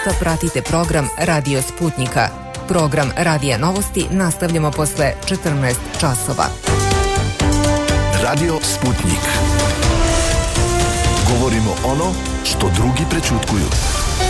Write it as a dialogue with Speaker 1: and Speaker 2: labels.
Speaker 1: minuta pratite program Radio Sputnika. Program Radija Novosti nastavljamo posle 14 časova.
Speaker 2: Radio Sputnik. Govorimo ono što drugi prećutkuju.